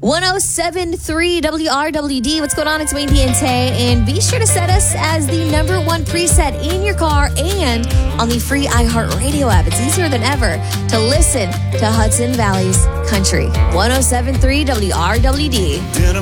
107.3 WRWD. What's going on? It's Wayne P and Tay. And be sure to set us as the number one preset in your car and on the free iHeartRadio app. It's easier than ever to listen to Hudson Valley's Country. 107.3 WRWD.